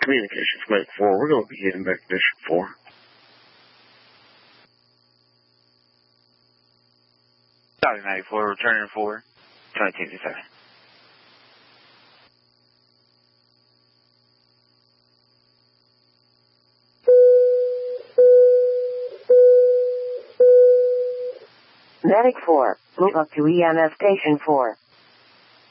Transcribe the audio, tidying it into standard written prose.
communications, Medic 4. We're going to begin Mission 4. Copy, Medic 4. Returning 4. 2257. Medic 4, move up to EMS Station 4.